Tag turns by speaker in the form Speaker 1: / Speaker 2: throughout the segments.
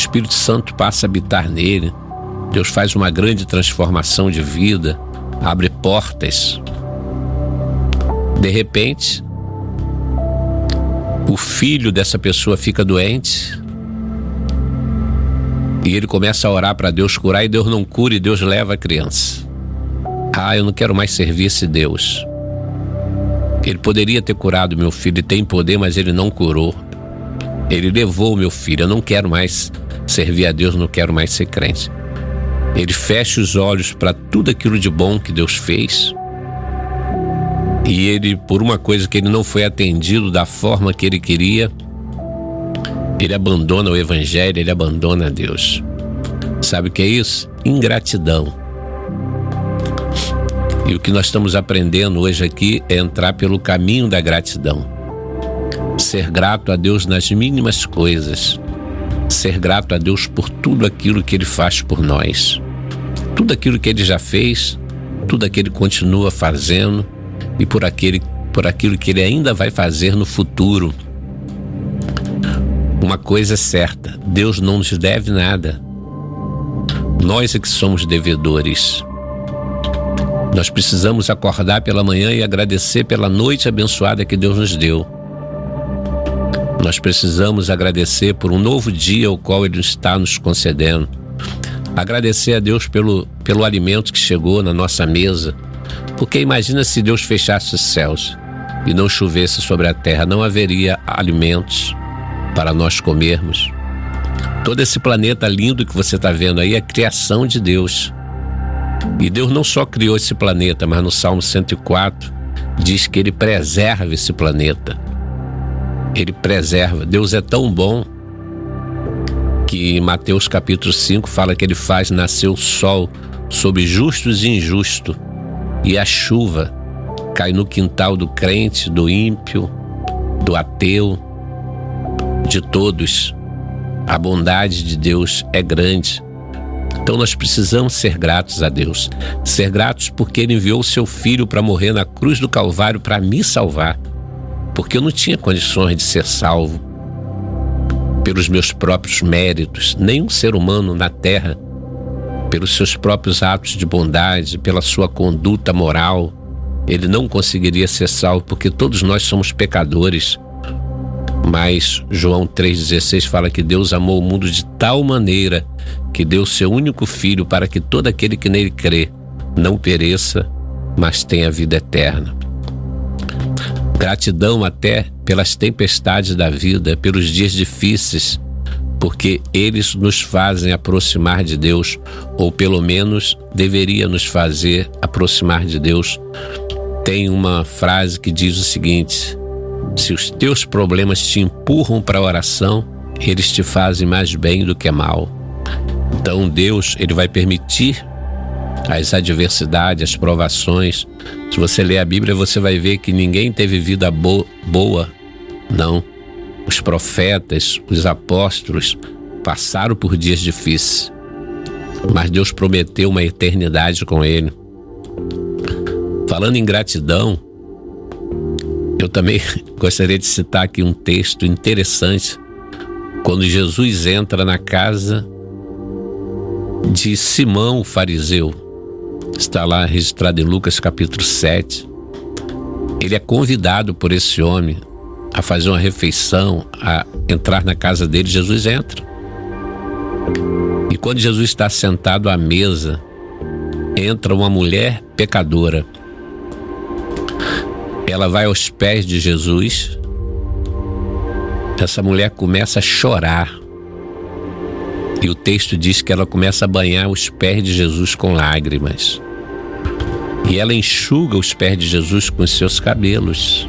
Speaker 1: Espírito Santo passa a habitar nele. Deus faz uma grande transformação de vida, abre portas. De repente, o filho dessa pessoa fica doente e ele começa a orar para Deus curar, e Deus não cura, e Deus leva a criança. Eu não quero mais servir esse Deus. Ele poderia ter curado meu filho, ele tem poder, mas ele não curou. Ele levou o meu filho, eu não quero mais servir a Deus, não quero mais ser crente. Ele fecha os olhos para tudo aquilo de bom que Deus fez, e ele, por uma coisa que ele não foi atendido da forma que ele queria, ele abandona o Evangelho, ele abandona Deus. Sabe o que é isso? Ingratidão. E o que nós estamos aprendendo hoje aqui é entrar pelo caminho da gratidão. Ser grato a Deus nas mínimas coisas. Ser grato a Deus por tudo aquilo que Ele faz por nós. Tudo aquilo que Ele já fez, tudo aquilo que Ele continua fazendo, e por aquilo que Ele ainda vai fazer no futuro. Uma coisa é certa: Deus não nos deve nada. Nós é que somos devedores. Nós precisamos acordar pela manhã e agradecer pela noite abençoada que Deus nos deu. Nós precisamos agradecer por um novo dia ao qual Ele está nos concedendo. Agradecer a Deus pelo alimento que chegou na nossa mesa. Porque imagina se Deus fechasse os céus e não chovesse sobre a terra, não haveria alimentos para nós comermos. Todo esse planeta lindo que você está vendo aí é criação de Deus. E Deus não só criou esse planeta, mas no Salmo 104 diz que Ele preserva esse planeta. Ele preserva. Deus é tão bom que em Mateus capítulo 5 fala que Ele faz nascer o sol sobre justos e injustos, e a chuva cai no quintal do crente, do ímpio, do ateu, de todos. A bondade de Deus é grande. Então nós precisamos ser gratos a Deus. Ser gratos porque Ele enviou o seu Filho para morrer na cruz do Calvário para me salvar. Porque eu não tinha condições de ser salvo pelos meus próprios méritos. Nenhum ser humano na terra, pelos seus próprios atos de bondade, pela sua conduta moral, ele não conseguiria ser salvo, porque todos nós somos pecadores. Mas João 3,16 fala que Deus amou o mundo de tal maneira que deu seu único Filho para que todo aquele que nele crê não pereça, mas tenha vida eterna. Gratidão até pelas tempestades da vida, pelos dias difíceis, porque eles nos fazem aproximar de Deus, ou pelo menos deveria nos fazer aproximar de Deus. Tem uma frase que diz o seguinte: se os teus problemas te empurram para a oração, eles te fazem mais bem do que mal. Então Deus, Ele vai permitir as adversidades, as provações. Se você ler a Bíblia, você vai ver que ninguém teve vida boa, não. Os profetas, os apóstolos passaram por dias difíceis, mas Deus prometeu uma eternidade com Ele. Falando em gratidão, eu também gostaria de citar aqui um texto interessante, quando Jesus entra na casa de Simão, o fariseu. Está lá registrado em Lucas capítulo 7. Ele é convidado por esse homem a fazer uma refeição, a entrar na casa dele. Jesus entra. E quando Jesus está sentado à mesa, entra uma mulher pecadora. Ela vai aos pés de Jesus. Essa mulher começa a chorar. E o texto diz que ela começa a banhar os pés de Jesus com lágrimas. E ela enxuga os pés de Jesus com os seus cabelos.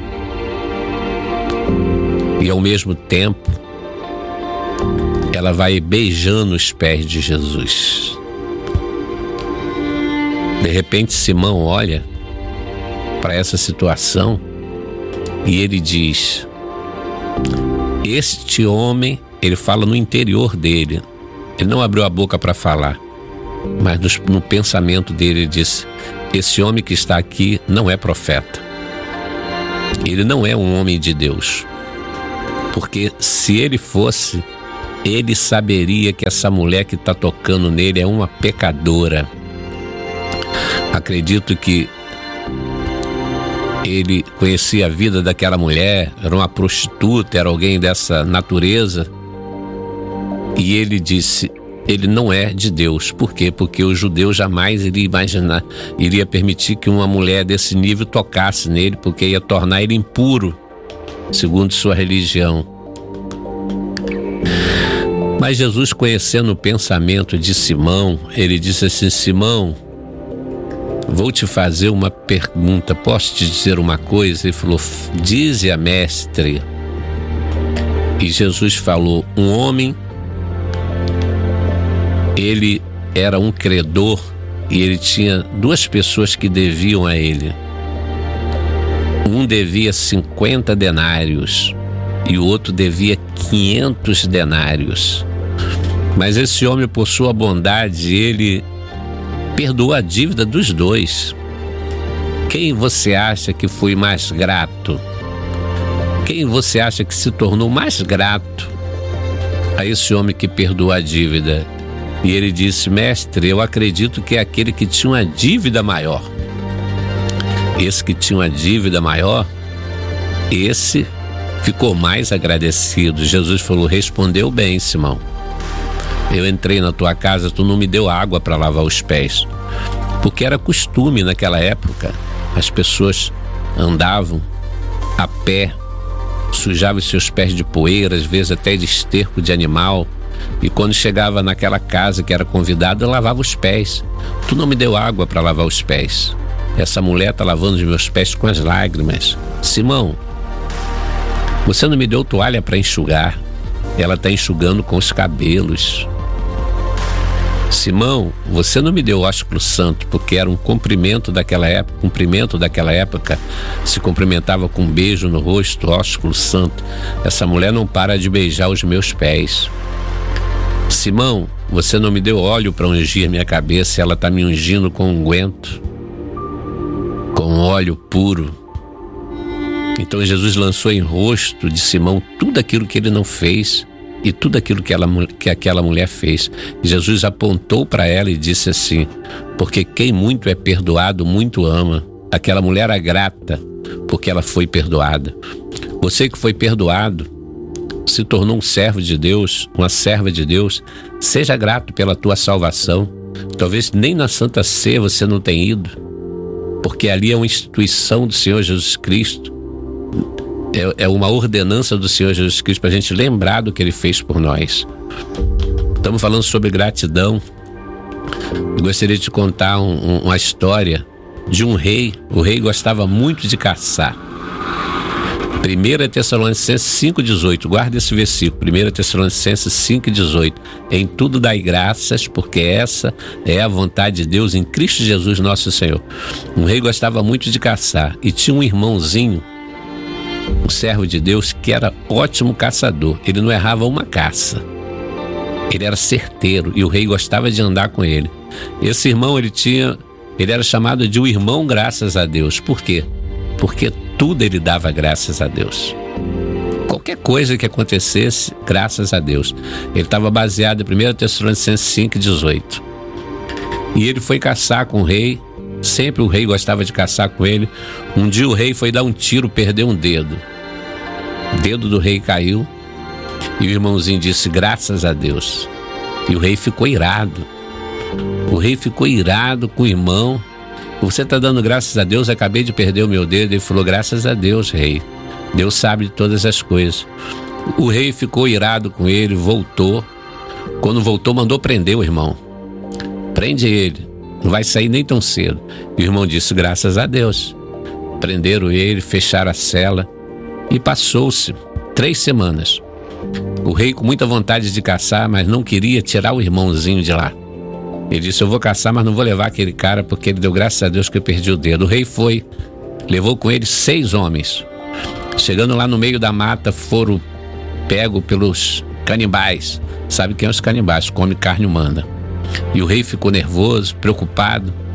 Speaker 1: E ao mesmo tempo, ela vai beijando os pés de Jesus. De repente, Simão olha para essa situação e ele diz: este homem, ele fala no interior dele, ele não abriu a boca para falar, mas no pensamento dele ele disse: esse homem que está aqui não é profeta, ele não é um homem de Deus, porque se ele fosse, ele saberia que essa mulher que está tocando nele é uma pecadora. Acredito que ele conhecia a vida daquela mulher, era uma prostituta, era alguém dessa natureza. E ele disse, ele não é de Deus. Por quê? Porque o judeu jamais iria permitir que uma mulher desse nível tocasse nele, porque ia tornar ele impuro, segundo sua religião. Mas Jesus, conhecendo o pensamento de Simão, ele disse assim: Simão, vou te fazer uma pergunta, posso te dizer uma coisa? Ele falou: dize a mestre. E Jesus falou: um homem, ele era um credor e ele tinha duas pessoas que deviam a ele. Um devia 50 denários e o outro devia 500 denários. Mas esse homem, por sua bondade, ele perdoou a dívida dos dois. Quem você acha que foi mais grato? Quem você acha que se tornou mais grato a esse homem que perdoou a dívida? E ele disse: mestre, eu acredito que é aquele que tinha uma dívida maior. Esse que tinha uma dívida maior, esse ficou mais agradecido. Jesus falou: respondeu bem, Simão. Eu entrei na tua casa, tu não me deu água para lavar os pés. Porque era costume naquela época. As pessoas andavam a pé, sujavam seus pés de poeira, às vezes até de esterco de animal. E quando chegava naquela casa que era convidada, eu lavava os pés. Tu não me deu água para lavar os pés. Essa mulher está lavando os meus pés com as lágrimas. Simão, você não me deu toalha para enxugar. Ela está enxugando com os cabelos. Simão, você não me deu ósculo santo, porque era um cumprimento daquela época, se cumprimentava com um beijo no rosto, ósculo santo. Essa mulher não para de beijar os meus pés. Simão, você não me deu óleo para ungir minha cabeça, ela está me ungindo com unguento, com óleo puro. Então Jesus lançou em rosto de Simão tudo aquilo que ele não fez e tudo aquilo que aquela mulher fez. Jesus apontou para ela e disse assim: porque quem muito é perdoado, muito ama. Aquela mulher era grata porque ela foi perdoada. Você que foi perdoado, se tornou um servo de Deus, uma serva de Deus, seja grato pela tua salvação. Talvez nem na Santa Ceia você não tenha ido, porque ali é uma instituição do Senhor Jesus Cristo. É uma ordenança do Senhor Jesus Cristo para a gente lembrar do que Ele fez por nós. Estamos falando sobre gratidão. Eu gostaria de te contar uma história de um rei. O rei gostava muito de caçar. 1 Tessalonicenses 5,18, guarda esse versículo, 1 Tessalonicenses 5,18. Em tudo dai graças, porque essa é a vontade de Deus em Cristo Jesus nosso Senhor. Um rei gostava muito de caçar e tinha um irmãozinho, um servo de Deus, que era ótimo caçador. Ele não errava uma caça, ele era certeiro e o rei gostava de andar com ele. Esse irmão, ele era chamado de o irmão graças a Deus. Por quê? Porque tudo ele dava graças a Deus. Qualquer coisa que acontecesse, graças a Deus. Ele estava baseado em 1 Tessalonicenses 5,18. E ele foi caçar com o rei. Sempre o rei gostava de caçar com ele. Um dia o rei foi dar um tiro, perdeu um dedo. O dedo do rei caiu. E o irmãozinho disse: graças a Deus. E o rei ficou irado. O rei ficou irado com o irmão. Você está dando graças a Deus? Acabei de perder o meu dedo. Ele falou: graças a Deus, rei. Deus sabe de todas as coisas. O rei ficou irado com ele, voltou. Quando voltou, mandou prender o irmão. Prende ele, não vai sair nem tão cedo. E o irmão disse: graças a Deus. Prenderam ele, fecharam a cela. E passou-se 3 semanas. O rei, com muita vontade de caçar, mas não queria tirar o irmãozinho de lá. Ele disse: eu vou caçar, mas não vou levar aquele cara, porque ele deu graças a Deus que eu perdi o dedo. O rei foi, levou com ele 6 homens. Chegando lá no meio da mata, foram pegos pelos canibais. Sabe quem é os canibais? Come carne humana. E o rei ficou nervoso, preocupado.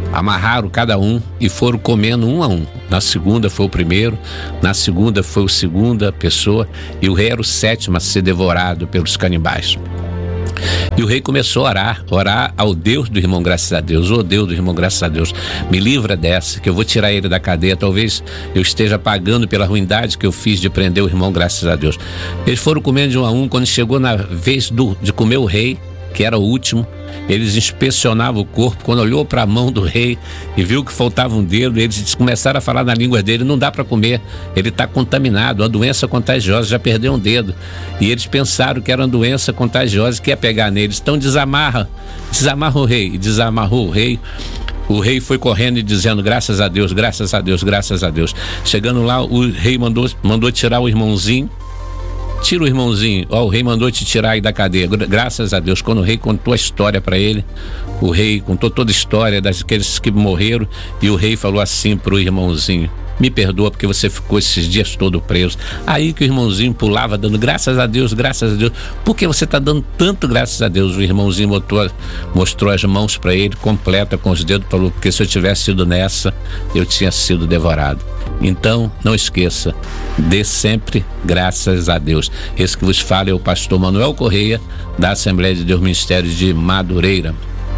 Speaker 1: amarraram cada um e foram comendo um a um. Na segunda foi o primeiro, na segunda foi a segunda pessoa, e o rei era o sétimo a ser devorado pelos canibais. E o rei começou a orar ao Deus do irmão, graças a Deus. Ô Deus do irmão, graças a Deus, me livra dessa, que eu vou tirar ele da cadeia. Talvez eu esteja pagando pela ruindade que eu fiz de prender o irmão, graças a Deus. Eles foram comendo de um a um. Quando chegou na vez de comer o rei, que era o último, eles inspecionavam o corpo. Quando olhou para a mão do rei e viu que faltava um dedo, eles começaram a falar na língua dele: não dá para comer, ele está contaminado, uma doença contagiosa, já perdeu um dedo. E eles pensaram que era uma doença contagiosa que ia pegar neles. Então desamarra o rei. E desamarrou o rei. O rei foi correndo e dizendo: graças a Deus, graças a Deus, graças a Deus. Chegando lá, o rei mandou tirar o irmãozinho. Tira o irmãozinho, o rei mandou te tirar aí da cadeia. Graças a Deus. Quando o rei contou a história para ele, o rei contou toda a história daqueles que morreram, e o rei falou assim pro irmãozinho: me perdoa porque você ficou esses dias todo preso. Aí que o irmãozinho pulava dando graças a Deus, graças a Deus. Por que você está dando tanto graças a Deus? O irmãozinho mostrou as mãos para ele, completa com os dedos, falou: porque se eu tivesse sido nessa, eu tinha sido devorado. Então, não esqueça, dê sempre graças a Deus. Esse que vos fala é o pastor Manuel Correia, da Assembleia de Deus Ministério de Madureira.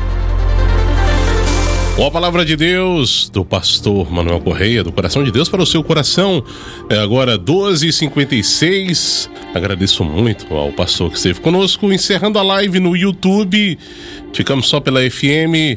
Speaker 2: Com a palavra de Deus do pastor Manuel Correia, do coração de Deus para o seu coração. É agora 12h56. Agradeço muito ao pastor que esteve conosco, encerrando a live no YouTube. Ficamos só pela FM.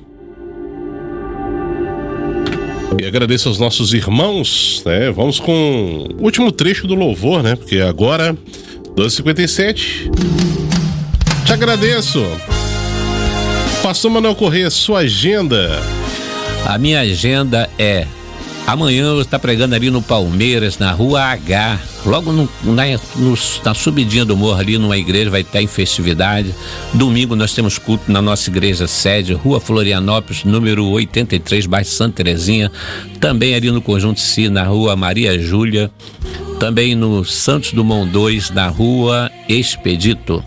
Speaker 2: E agradeço aos nossos irmãos, né? Vamos com o último trecho do louvor, né? Porque agora, 12h57. Te agradeço. Pastor Manuel Correia, sua agenda.
Speaker 1: A minha agenda amanhã eu vou estar pregando ali no Palmeiras, na Rua H, logo na subidinha do morro ali, numa igreja, vai estar em festividade. Domingo nós temos culto na nossa igreja sede, Rua Florianópolis, número 83, bairro Santa Terezinha. Também ali no Conjunto Si, na Rua Maria Júlia. Também no Santos Dumont 2, na Rua Expedito.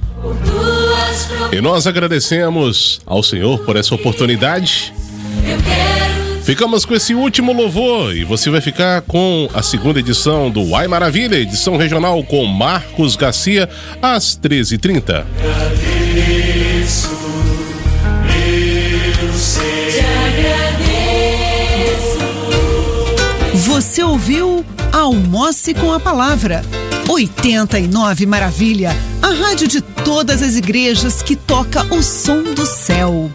Speaker 2: E nós agradecemos ao Senhor por essa oportunidade. Ficamos com esse último louvor e você vai ficar com a segunda edição do Uai Maravilha, edição regional com Marcos Garcia, às 13h30.
Speaker 3: Você ouviu Almoce com a Palavra. 89 Maravilha, a rádio de todas as igrejas que toca o som do céu.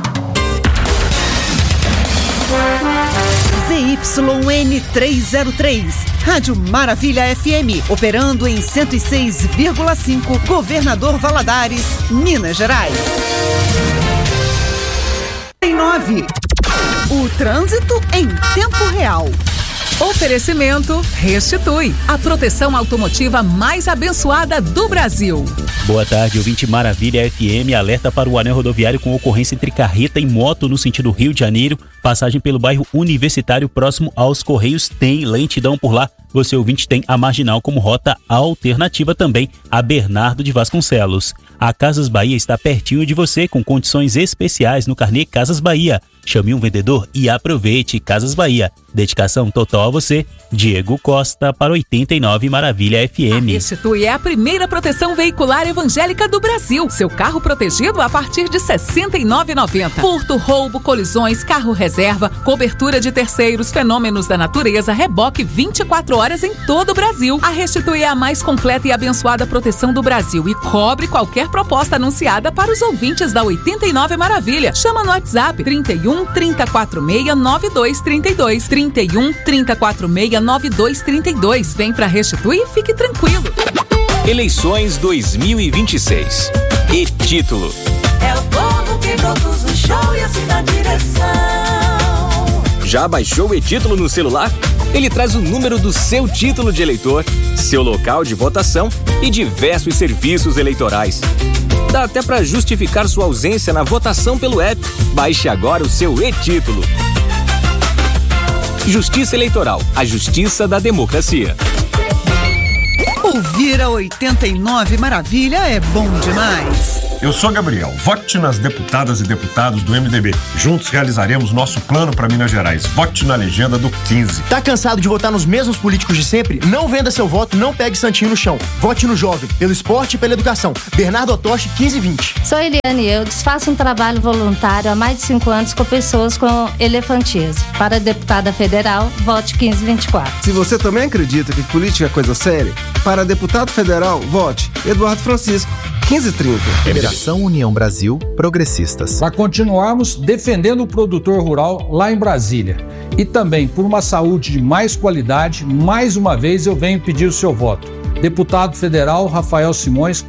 Speaker 3: ZYN 303, Rádio Maravilha FM, operando em 106,5, Governador Valadares, Minas Gerais. 9. O trânsito em tempo real. Oferecimento Restitui, a proteção automotiva mais abençoada do Brasil.
Speaker 4: Boa tarde, ouvinte Maravilha FM, alerta para o anel rodoviário com ocorrência entre carreta e moto no sentido Rio de Janeiro, passagem pelo bairro Universitário próximo aos Correios, tem lentidão por lá. Você ouvinte tem a Marginal como rota alternativa, também a Bernardo de Vasconcelos. A Casas Bahia está pertinho de você com condições especiais no carnê Casas Bahia. Chame um vendedor e aproveite. Casas Bahia, dedicação total a você. Diego Costa para 89 Maravilha FM.
Speaker 5: A Restitui é a primeira proteção veicular evangélica do Brasil. Seu carro protegido a partir de R$ 69,90. Furto, roubo, colisões, carro reserva, cobertura de terceiros, fenômenos da natureza, reboque 24 horas em todo o Brasil. A Restitui é a mais completa e abençoada proteção do Brasil e cobre qualquer proposta anunciada para os ouvintes da 89 Maravilha. Chama no WhatsApp 31 3046 9232. 31 3046 9232. Vem pra Restituir e fique tranquilo.
Speaker 6: Eleições 2026. E título:
Speaker 7: é o povo que produz o show e assina a direção.
Speaker 6: Já baixou o e-título no celular? Ele traz o número do seu título de eleitor, seu local de votação e diversos serviços eleitorais. Dá até para justificar sua ausência na votação pelo app. Baixe agora o seu e-título. Justiça Eleitoral, a justiça da democracia.
Speaker 3: Ouvir a 89 Maravilha é bom demais.
Speaker 8: Eu sou Gabriel. Vote nas deputadas e deputados do MDB. Juntos realizaremos nosso plano para Minas Gerais. Vote na legenda do 15.
Speaker 9: Tá cansado de votar nos mesmos políticos de sempre? Não venda seu voto, não pegue santinho no chão. Vote no jovem, pelo esporte e pela educação. Bernardo Otoshi, 1520.
Speaker 10: Sou Eliane Eudes, faço um trabalho voluntário há mais de 5 anos com pessoas com elefantíase. Para deputada federal, vote 1524.
Speaker 11: Se você também acredita que política é coisa séria, para deputado federal, vote Eduardo Francisco, 1530.
Speaker 12: Federação União Brasil Progressistas.
Speaker 13: Para continuarmos defendendo o produtor rural lá em Brasília e também por uma saúde de mais qualidade, mais uma vez eu venho pedir o seu voto. Deputado federal Rafael Simões,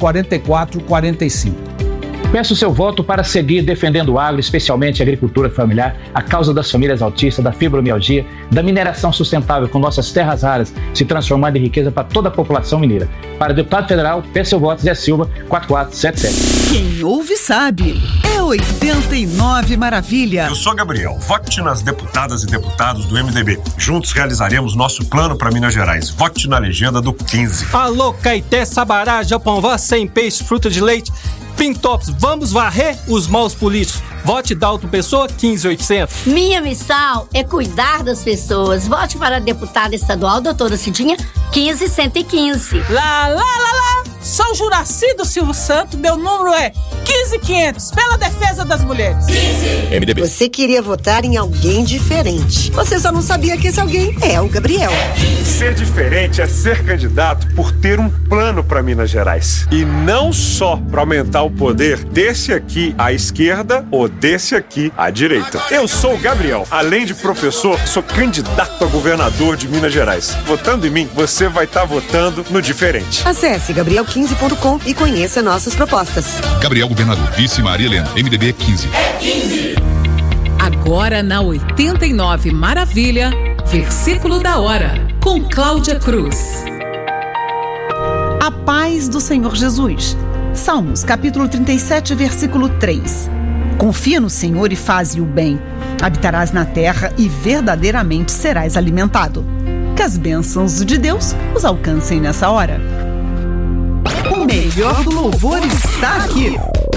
Speaker 13: 4445.
Speaker 14: Peço o seu voto para seguir defendendo o agro, especialmente a agricultura familiar, a causa das famílias autistas, da fibromialgia, da mineração sustentável com nossas terras raras se transformando em riqueza para toda a população mineira. Para deputado federal, peço seu voto, Zé Silva, 4477.
Speaker 3: Quem ouve sabe. É 89 Maravilha.
Speaker 8: Eu sou Gabriel. Vote nas deputadas e deputados do MDB. Juntos realizaremos nosso plano para Minas Gerais. Vote na legenda do 15.
Speaker 15: Alô, Caeté, Sabará, Japão, sem peixe, fruta de leite. Pintops, vamos varrer os maus políticos. Vote Dalton Pessoa, 15800.
Speaker 16: Minha missão é cuidar das pessoas. Vote para a deputada estadual, doutora Cidinha, 15115.
Speaker 17: Lá, lá, lá, lá. Sou Juraci do Silvio Santos, meu número é 15500, pela defesa das mulheres.
Speaker 18: 15. MDB. Você queria votar em alguém diferente. Você só não sabia que esse alguém é o Gabriel.
Speaker 8: Ser diferente é ser candidato por ter um plano para Minas Gerais. E não só para aumentar o poder desse aqui à esquerda ou desse aqui à direita. Eu sou o Gabriel. Além de professor, sou candidato a governador de Minas Gerais. Votando em mim, você vai estar votando no diferente.
Speaker 18: Acesse gabriel15.com e conheça nossas propostas.
Speaker 19: Gabriel Governador, vice Maria Helena, MDB 15.
Speaker 5: 15. Agora na 89 Maravilha, versículo da hora, com Cláudia Cruz.
Speaker 3: A paz do Senhor Jesus. Salmos, capítulo 37, versículo 3. Confia no Senhor e faze o bem. Habitarás na terra e verdadeiramente serás alimentado. Que as bênçãos de Deus os alcancem nessa hora. O melhor do louvor está aqui.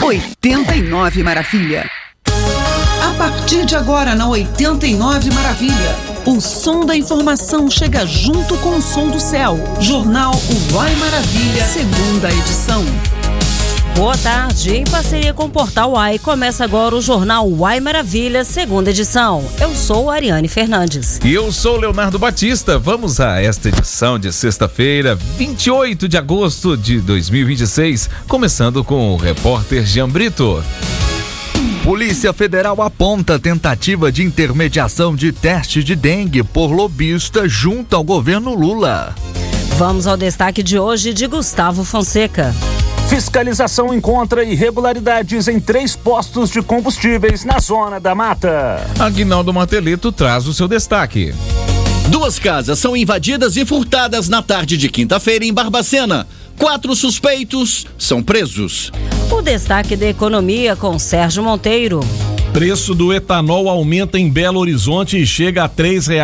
Speaker 3: 89 Maravilha. A partir de agora na 89 Maravilha, o som da informação chega junto com o som do céu. Jornal Uai Maravilha, segunda edição.
Speaker 20: Boa tarde, em parceria com o Portal Uai, começa agora o Jornal Uai Maravilha, segunda edição. Eu sou Ariane Fernandes.
Speaker 21: E eu sou Leonardo Batista. Vamos a esta edição de sexta-feira, 28 de agosto de 2026, começando com o repórter Jean Brito.
Speaker 22: Polícia Federal aponta tentativa de intermediação de teste de dengue por lobista junto ao governo Lula.
Speaker 20: Vamos ao destaque de hoje de Gustavo Fonseca.
Speaker 23: Fiscalização encontra irregularidades em 3 postos de combustíveis na Zona da Mata.
Speaker 21: Aguinaldo Martelito traz o seu destaque.
Speaker 24: 2 casas são invadidas e furtadas na tarde de quinta-feira em Barbacena. 4 suspeitos são presos.
Speaker 20: O destaque da economia com Sérgio Monteiro.
Speaker 25: Preço do etanol aumenta em Belo Horizonte e chega a R$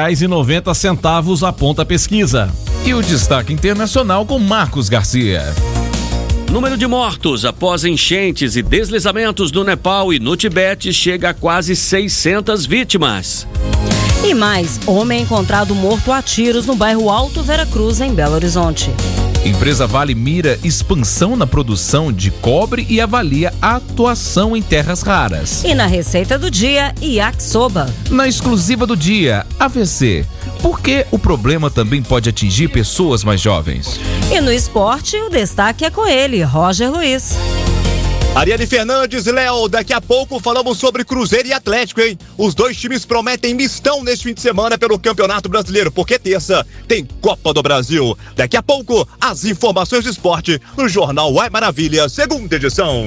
Speaker 25: 3,90, aponta a pesquisa.
Speaker 21: E o destaque internacional com Marcos Garcia.
Speaker 26: Número de mortos após enchentes e deslizamentos no Nepal e no Tibete chega a quase 600 vítimas.
Speaker 20: E mais, homem encontrado morto a tiros no bairro Alto Veracruz, em Belo Horizonte.
Speaker 21: Empresa Vale mira expansão na produção de cobre e avalia a atuação em terras raras.
Speaker 20: E na receita do dia, yakisoba.
Speaker 21: Na exclusiva do dia, AVC. Por que o problema também pode atingir pessoas mais jovens?
Speaker 20: E no esporte, o destaque é com ele, Roger Luiz.
Speaker 27: Ariane Fernandes, Léo, daqui a pouco falamos sobre Cruzeiro e Atlético, hein? Os 2 times prometem mistão neste fim de semana pelo Campeonato Brasileiro, porque terça tem Copa do Brasil. Daqui a pouco, as informações de esporte no Jornal Uai Maravilha, segunda edição.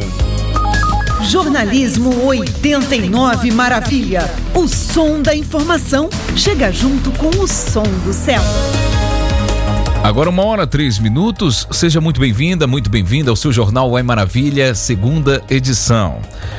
Speaker 3: Jornalismo 89 Maravilha. O som da informação chega junto com o som do céu.
Speaker 21: Agora 1h03. Seja muito bem-vinda, muito bem-vinda ao seu Jornal Uai Maravilha, segunda edição.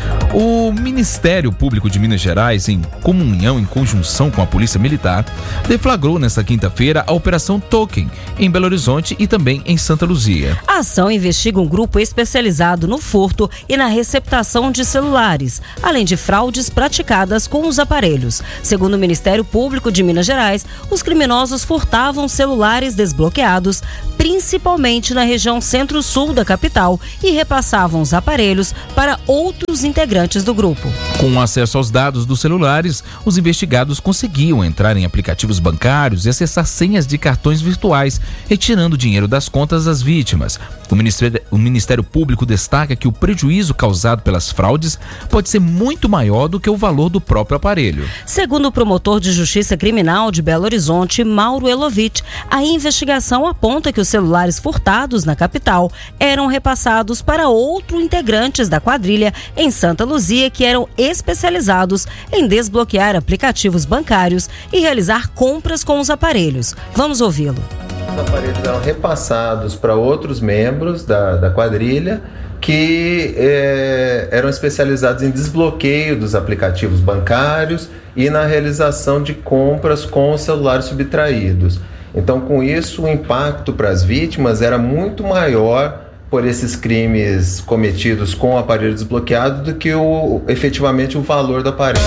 Speaker 21: O Ministério Público de Minas Gerais, em conjunção com a Polícia Militar, deflagrou nesta quinta-feira a Operação Token, em Belo Horizonte e também em Santa Luzia.
Speaker 20: A ação investiga um grupo especializado no furto e na receptação de celulares, além de fraudes praticadas com os aparelhos. Segundo o Ministério Público de Minas Gerais, os criminosos furtavam celulares desbloqueados, principalmente na região centro-sul da capital, e repassavam os aparelhos para outros integrantes do grupo.
Speaker 21: Com acesso aos dados dos celulares, os investigados conseguiam entrar em aplicativos bancários e acessar senhas de cartões virtuais, retirando dinheiro das contas das vítimas. O Ministério Público destaca que o prejuízo causado pelas fraudes pode ser muito maior do que o valor do próprio aparelho.
Speaker 20: Segundo o promotor de Justiça Criminal de Belo Horizonte, Mauro Elovitch, a investigação aponta que os celulares furtados na capital eram repassados para outros integrantes da quadrilha em Santa Luzia, que eram especializados em desbloquear aplicativos bancários e realizar compras com os aparelhos. Vamos ouvi-lo.
Speaker 1: Os aparelhos eram repassados para outros membros da quadrilha que eram especializados em desbloqueio dos aplicativos bancários e na realização de compras com os celulares subtraídos. Então, com isso, o impacto para as vítimas era muito maior por esses crimes cometidos com o aparelho desbloqueado do que efetivamente o valor do aparelho.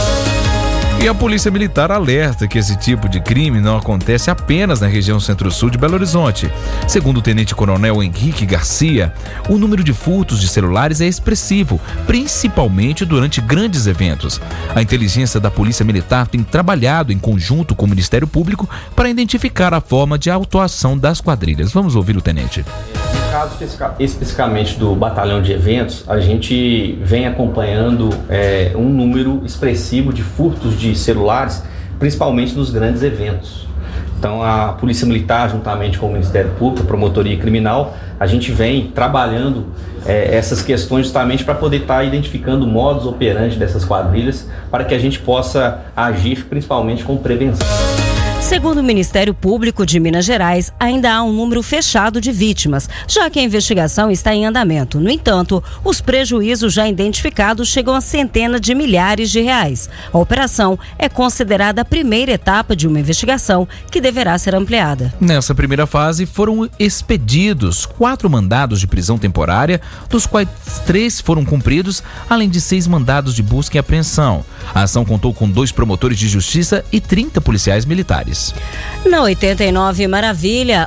Speaker 21: E a Polícia Militar alerta que esse tipo de crime não acontece apenas na região centro-sul de Belo Horizonte. Segundo o Tenente-Coronel Henrique Garcia, o número de furtos de celulares é expressivo, principalmente durante grandes eventos. A inteligência da Polícia Militar tem trabalhado em conjunto com o Ministério Público para identificar a forma de atuação das quadrilhas. Vamos ouvir o Tenente.
Speaker 2: No caso especificamente do batalhão de eventos, a gente vem acompanhando um número expressivo de furtos de celulares, principalmente nos grandes eventos. Então a Polícia Militar, juntamente com o Ministério Público, a Promotoria Criminal, a gente vem trabalhando essas questões justamente para poder estar identificando o modus operandi dessas quadrilhas, para que a gente possa agir principalmente com prevenção.
Speaker 20: Segundo o Ministério Público de Minas Gerais, ainda há um número fechado de vítimas, já que a investigação está em andamento. No entanto, os prejuízos já identificados chegam a centenas de milhares de reais. A operação é considerada a primeira etapa de uma investigação que deverá ser ampliada.
Speaker 21: Nessa primeira fase, foram expedidos 4 mandados de prisão temporária, dos quais 3 foram cumpridos, além de 6 mandados de busca e apreensão. A ação contou com 2 promotores de justiça e 30 policiais militares.
Speaker 20: Na 89 Maravilha,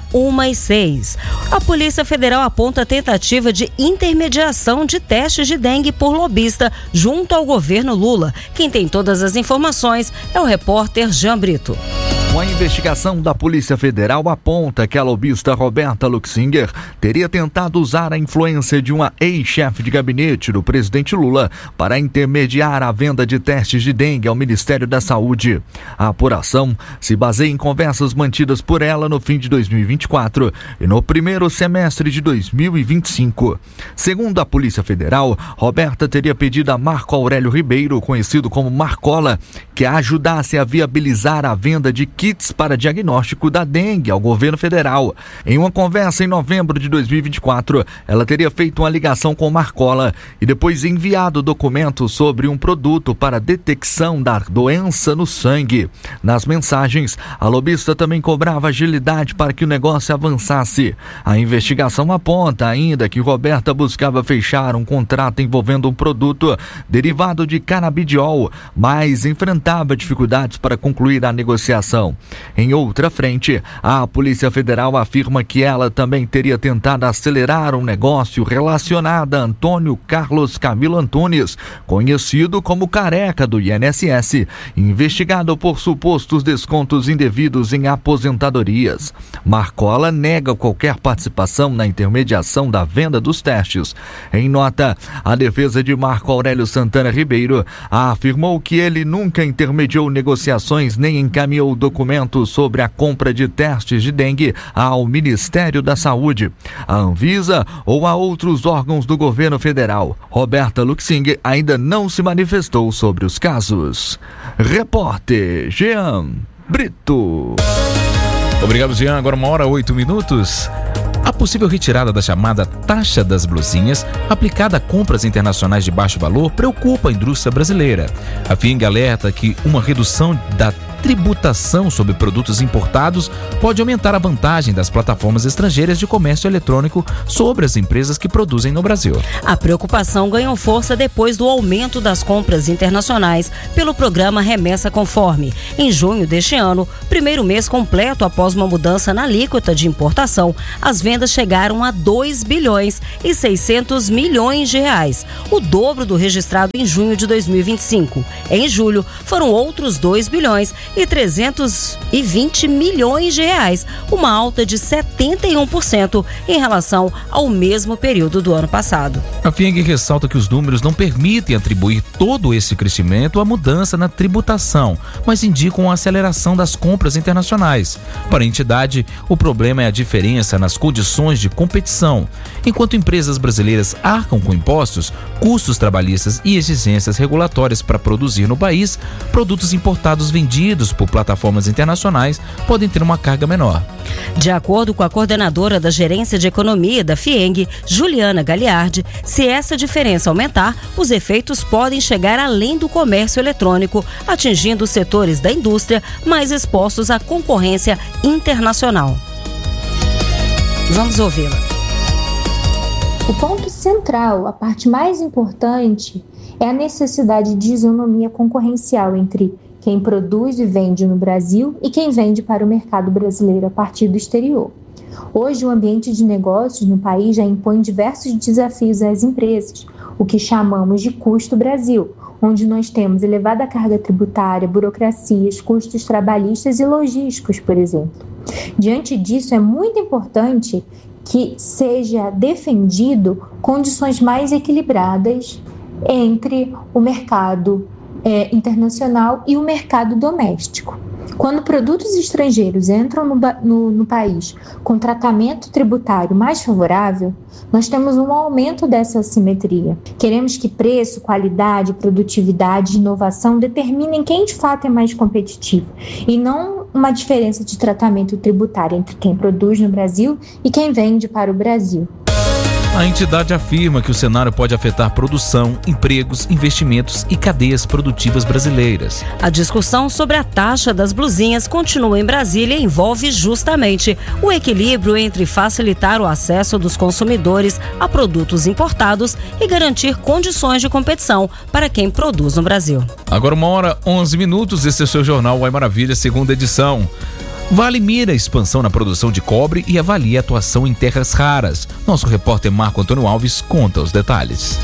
Speaker 20: 1/6. A Polícia Federal aponta a tentativa de intermediação de testes de dengue por lobista junto ao governo Lula. Quem tem todas as informações é o repórter Jean Brito.
Speaker 22: Uma investigação da Polícia Federal aponta que a lobista Roberta Luxinger teria tentado usar a influência de uma ex-chefe de gabinete do presidente Lula para intermediar a venda de testes de dengue ao Ministério da Saúde. A apuração se baseia em conversas mantidas por ela no fim de 2024 e no primeiro semestre de 2025. Segundo a Polícia Federal, Roberta teria pedido a Marco Aurélio Ribeiro, conhecido como Marcola, que a ajudasse a viabilizar a venda de kits para diagnóstico da dengue ao governo federal. Em uma conversa em novembro de 2024, ela teria feito uma ligação com Marcola e depois enviado documentos sobre um produto para detecção da doença no sangue. Nas mensagens, a lobista também cobrava agilidade para que o negócio avançasse. A investigação aponta ainda que Roberta buscava fechar um contrato envolvendo um produto derivado de canabidiol, mas enfrentava dificuldades para concluir a negociação. Em outra frente, a Polícia Federal afirma que ela também teria tentado acelerar um negócio relacionado a Antônio Carlos Camilo Antunes, conhecido como Careca do INSS, investigado por supostos descontos indevidos em aposentadorias. Marcola nega qualquer participação na intermediação da venda dos testes. Em nota, a defesa de Marco Aurélio Santana Ribeiro afirmou que ele nunca intermediou negociações nem encaminhou documentos sobre a compra de testes de dengue ao Ministério da Saúde, a Anvisa ou a outros órgãos do governo federal. Roberta Luxinger ainda não se manifestou sobre os casos. Repórter Jean Brito.
Speaker 21: Obrigado, Jean. Agora 1h08. A possível retirada da chamada taxa das blusinhas, aplicada a compras internacionais de baixo valor, preocupa a indústria brasileira. A FIENG alerta que uma redução da tributação sobre produtos importados pode aumentar a vantagem das plataformas estrangeiras de comércio eletrônico sobre as empresas que produzem no Brasil.
Speaker 20: A preocupação ganhou força depois do aumento das compras internacionais pelo programa Remessa Conforme. Em junho deste ano, primeiro mês completo após uma mudança na alíquota de importação, as vendas chegaram a 2 bilhões e 600 milhões de reais, o dobro do registrado em junho de 2025. Em julho, foram outros 2 bilhões e 320 milhões de reais, uma alta de 71% em relação ao mesmo período do ano passado.
Speaker 21: A FIENG ressalta que os números não permitem atribuir todo esse crescimento à mudança na tributação, mas indicam a aceleração das compras internacionais. Para a entidade, o problema é a diferença nas condições de competição. Enquanto empresas brasileiras arcam com impostos, custos trabalhistas e exigências regulatórias para produzir no país, produtos importados vendidos por plataformas internacionais podem ter uma carga menor.
Speaker 20: De acordo com a coordenadora da Gerência de Economia da FIENG, Juliana Gagliardi, se essa diferença aumentar, os efeitos podem chegar além do comércio eletrônico, atingindo os setores da indústria mais expostos à concorrência internacional. Vamos ouvi-la.
Speaker 4: O ponto central, a parte mais importante, é a necessidade de isonomia concorrencial entre quem produz e vende no Brasil e quem vende para o mercado brasileiro a partir do exterior. Hoje, o ambiente de negócios no país já impõe diversos desafios às empresas, o que chamamos de custo Brasil, onde nós temos elevada carga tributária, burocracias, custos trabalhistas e logísticos, por exemplo. Diante disso, é muito importante que seja defendido condições mais equilibradas entre o mercado internacional e o mercado doméstico. Quando produtos estrangeiros entram no país com tratamento tributário mais favorável, nós temos um aumento dessa assimetria. Queremos que preço, qualidade, produtividade e inovação determinem quem de fato é mais competitivo e não uma diferença de tratamento tributário entre quem produz no Brasil e quem vende para o Brasil.
Speaker 21: A entidade afirma que o cenário pode afetar produção, empregos, investimentos e cadeias produtivas brasileiras.
Speaker 20: A discussão sobre a taxa das blusinhas continua em Brasília e envolve justamente o equilíbrio entre facilitar o acesso dos consumidores a produtos importados e garantir condições de competição para quem produz no Brasil.
Speaker 21: Agora 1h11, esse é o seu Jornal Uai Maravilha, segunda edição. Vale mira expansão na produção de cobre e avalia a atuação em terras raras. Nosso repórter Marco Antônio Alves conta os detalhes.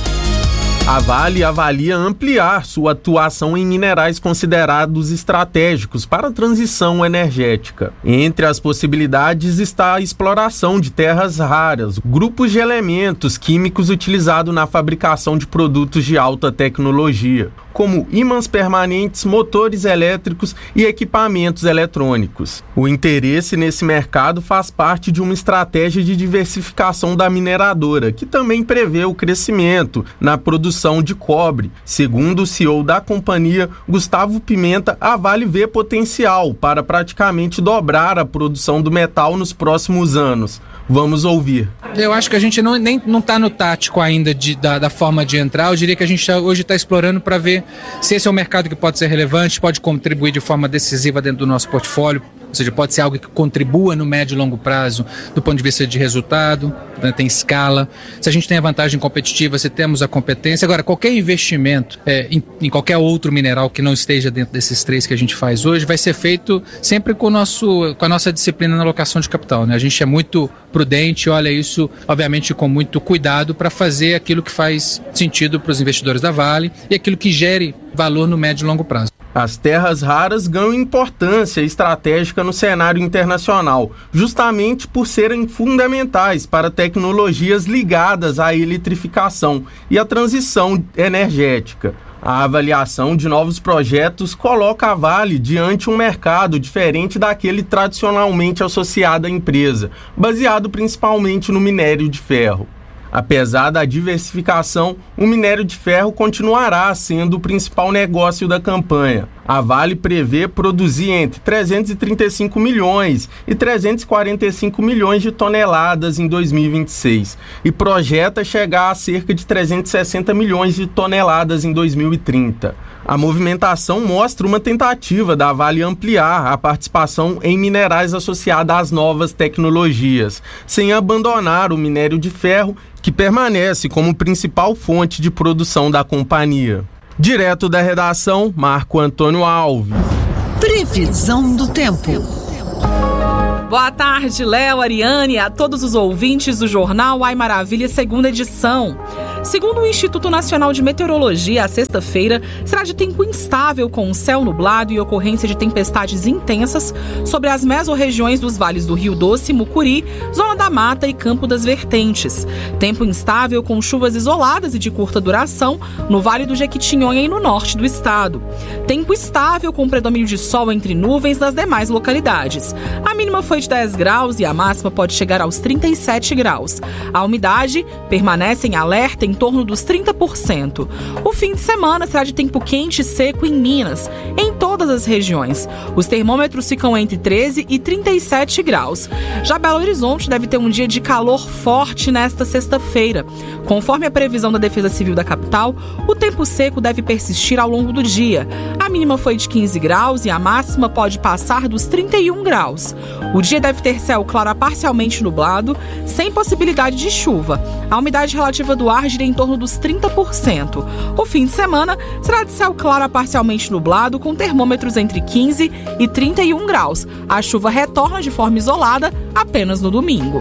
Speaker 6: A Vale avalia ampliar sua atuação em minerais considerados estratégicos para a transição energética. Entre as possibilidades está a exploração de terras raras, grupos de elementos químicos utilizados na fabricação de produtos de alta tecnologia, como ímãs permanentes, motores elétricos e equipamentos eletrônicos. O interesse nesse mercado faz parte de uma estratégia de diversificação da mineradora, que também prevê o crescimento na produção de cobre. Segundo o CEO da companhia, Gustavo Pimenta, a Vale vê potencial para praticamente dobrar a produção do metal nos próximos anos. Vamos ouvir.
Speaker 7: Eu acho que a gente não está no tático ainda da forma de entrar. Eu diria que a gente hoje está explorando para ver se esse é um mercado que pode ser relevante, pode contribuir de forma decisiva dentro do nosso portfólio. Ou seja, pode ser algo que contribua no médio e longo prazo do ponto de vista de resultado, né, tem escala. Se a gente tem a vantagem competitiva, se temos a competência. Agora, qualquer investimento em qualquer outro mineral que não esteja dentro desses três que a gente faz hoje, vai ser feito sempre com a nossa disciplina na alocação de capital, né? A gente é muito prudente, olha isso, obviamente, com muito cuidado para fazer aquilo que faz sentido para os investidores da Vale e aquilo que gere valor no médio e longo prazo.
Speaker 6: As terras raras ganham importância estratégica no cenário internacional, justamente por serem fundamentais para tecnologias ligadas à eletrificação e à transição energética. A avaliação de novos projetos coloca a Vale diante um mercado diferente daquele tradicionalmente associado à empresa, baseado principalmente no minério de ferro. Apesar da diversificação, o minério de ferro continuará sendo o principal negócio da campanha. A Vale prevê produzir entre 335 milhões e 345 milhões de toneladas em 2026 e projeta chegar a cerca de 360 milhões de toneladas em 2030. A movimentação mostra uma tentativa da Vale ampliar a participação em minerais associados às novas tecnologias, sem abandonar o minério de ferro, que permanece como principal fonte de produção da companhia. Direto da redação, Marco Antônio Alves.
Speaker 3: Previsão do tempo.
Speaker 5: Boa tarde, Léo, Ariane e a todos os ouvintes do Jornal Ai Maravilha, segunda edição. Segundo o Instituto Nacional de Meteorologia, a sexta-feira será de tempo instável, com céu nublado e ocorrência de tempestades intensas sobre as mesorregiões dos vales do Rio Doce, Mucuri, Zona da Mata e Campo das Vertentes. Tempo instável com chuvas isoladas e de curta duração no Vale do Jequitinhonha e no norte do estado. Tempo estável com predomínio de sol entre nuvens nas demais localidades. A mínima foi de 10 graus e a máxima pode chegar aos 37 graus. A umidade permanece em alerta em torno dos 30%. O fim de semana será de tempo quente e seco em Minas, em todas as regiões. Os termômetros ficam entre 13 e 37 graus. Já Belo Horizonte deve ter um dia de calor forte nesta sexta-feira. Conforme a previsão da Defesa Civil da capital, o tempo seco deve persistir ao longo do dia. A mínima foi de 15 graus e a máxima pode passar dos 31 graus. O dia deve ter céu claro a parcialmente nublado, sem possibilidade de chuva. A umidade relativa do ar gira em torno dos 30%. O fim de semana será de céu claro a parcialmente nublado, com termômetros entre 15 e 31 graus. A chuva retorna de forma isolada apenas no domingo.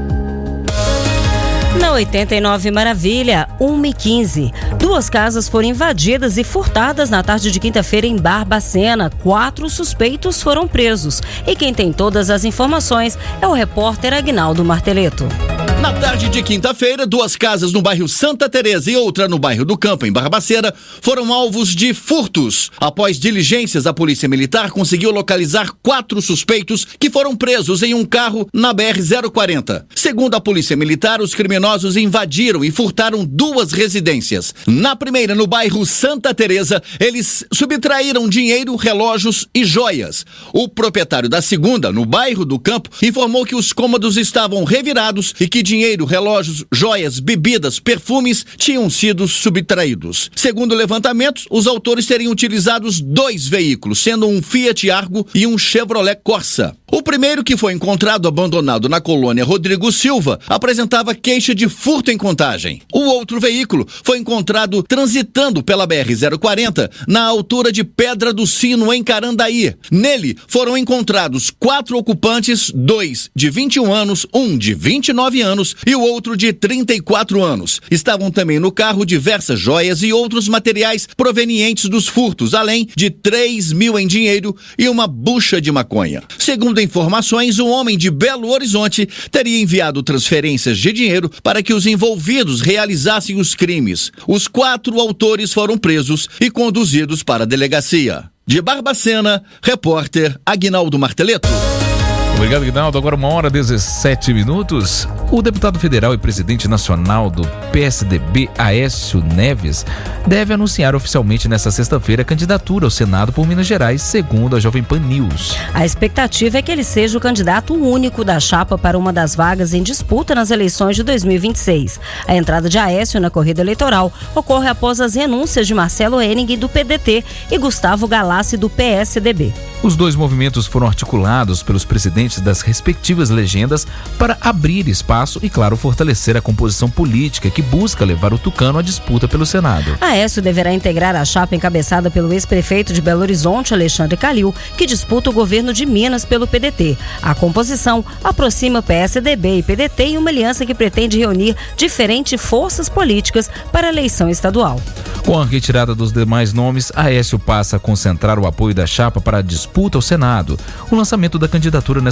Speaker 20: Na 89 Maravilha, 1h15. 2 casas foram invadidas e furtadas na tarde de quinta-feira em Barbacena. 4 suspeitos foram presos. E quem tem todas as informações é o repórter Aguinaldo Marteleto.
Speaker 24: Na tarde de quinta-feira, 2 casas no bairro Santa Teresa e outra no bairro do Campo, em Barbacena, foram alvos de furtos. Após diligências, a Polícia Militar conseguiu localizar 4 suspeitos que foram presos em um carro na BR-040. Segundo a Polícia Militar, os criminosos invadiram e furtaram 2 residências. Na primeira, no bairro Santa Teresa, eles subtraíram dinheiro, relógios e joias. O proprietário da segunda, no bairro do Campo, informou que os cômodos estavam revirados e que dinheiro, relógios, joias, bebidas, perfumes tinham sido subtraídos. Segundo levantamentos, os autores teriam utilizado 2 veículos, sendo um Fiat Argo e um Chevrolet Corsa. O primeiro, que foi encontrado abandonado na colônia Rodrigo Silva, apresentava queixa de furto em Contagem. O outro veículo foi encontrado transitando pela BR-040 na altura de Pedra do Sino, em Carandaí. Nele foram encontrados 4 ocupantes, 2 de 21 anos, 1 de 29 anos e o outro de 34 anos. Estavam também no carro diversas joias e outros materiais provenientes dos furtos, além de 3 mil em dinheiro e uma bucha de maconha. Segundo informações, um homem de Belo Horizonte teria enviado transferências de dinheiro para que os envolvidos realizassem os crimes. Os 4 autores foram presos e conduzidos para a delegacia. De Barbacena, repórter Aguinaldo Marteleto.
Speaker 21: Obrigado, Aguinaldo. Agora 1h17. O deputado federal e presidente nacional do PSDB, Aécio Neves, deve anunciar oficialmente nesta sexta-feira a candidatura ao Senado por Minas Gerais, segundo a Jovem Pan News.
Speaker 20: A expectativa é que ele seja o candidato único da chapa para uma das vagas em disputa nas eleições de 2026. A entrada de Aécio na corrida eleitoral ocorre após as renúncias de Marcelo Henning, do PDT, e Gustavo Galassi, do PSDB.
Speaker 21: Os 2 movimentos foram articulados pelos presidentes das respectivas legendas para abrir espaço e, claro, fortalecer a composição política que busca levar o tucano à disputa pelo Senado.
Speaker 20: Aécio deverá integrar a chapa encabeçada pelo ex-prefeito de Belo Horizonte, Alexandre Calil, que disputa o governo de Minas pelo PDT. A composição aproxima PSDB e PDT em uma aliança que pretende reunir diferentes forças políticas para a eleição estadual.
Speaker 21: Com a retirada dos demais nomes, Aécio passa a concentrar o apoio da chapa para a disputa ao Senado. O lançamento da candidatura nesta